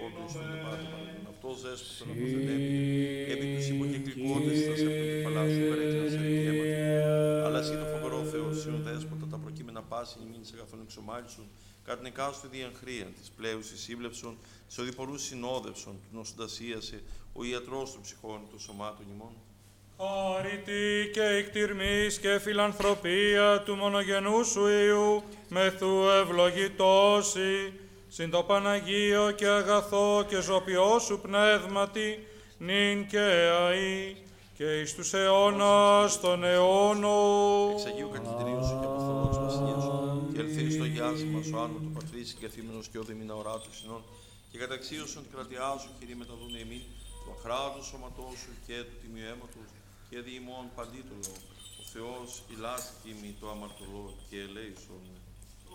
όντως στον τεπάτε παραγωγούν. Αυτός δέσποτον αποθετέμει, επί τους υποκεκλικότες θα σε αυτοκεφαλά σου περέτεινα σε δικαίματα. Αλλά εσύ το φοβερό Θεός, σύνο δέσποτα, τα προκείμενα πάση ημίν σε καθόν εξομάλισον, κατά την εκάστοτε διαγχρία, της πλέους σύβλεψον, της οδηπορούς συνόδευσον, του νοσοντασίασε, ο ιατρός των ψυχών, των σωμάτων ημών. Χάρητη και εκτιρμής και φιλανθρωπία του μονογενού σου Υιού, μεθού ευλογητώσει, συν το Παναγίο και αγαθό και ζωπιό σου πνεύματι, νυν και αεί, και εις τους αιώνας των αιώνων. Εξ Αγίου Κατητηρίου σου και Αποστολών σου Βασιλείας σου, και ελθείς στο γιάσμα σου άνω του Πατρίς συγκαθήμενος και οδεμίνα οράτου συνών, και καταξίωσον την κρατειά σου, Κύριε, μεταδούνε εμείς, του αχράντου σώματός σου και του τιμίου αίματος, και δι' ημών παντί το λόγο. Ο Θεός ηλάστη ημί το αμαρτωλό και ελέησον.